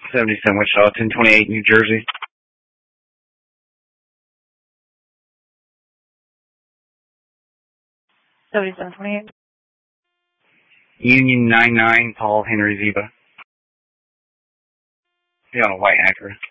77 Wichita, 1028 New Jersey. 7728. Union 99, Paul Henry Ziba. Be on a white Acura.